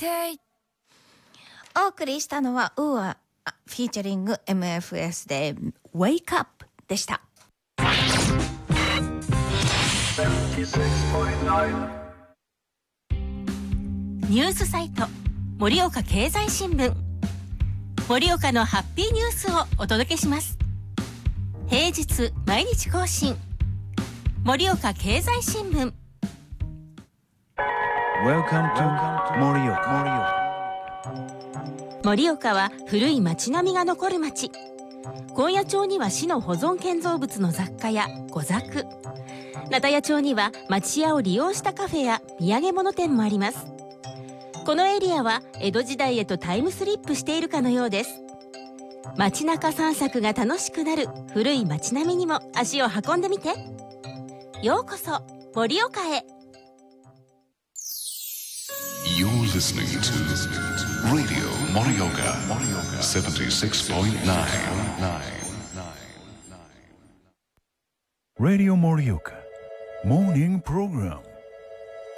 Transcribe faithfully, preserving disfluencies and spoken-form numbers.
てお送りしたのはウーアフィーチャリング エムエフエス で Wake Up でした。 ニュースサイト盛岡経済新聞、盛岡のハッピーニュースをお届けします。平日毎日更新、盛岡経済新聞。 Welcome to 盛岡。 盛岡は古い町並みが残る町。今夜町には市の保存建造物の雑貨や御作、名田屋町には町屋を利用したカフェや土産物店もあります。このエリアは江戸時代へとタイムスリップしているかのようです。街中散策が楽しくなる古い街並みにも足を運んでみて。ようこそ盛岡へ。 You're listening to Radio Morioka seventy-six point nine. Radio Morioka Morning Program.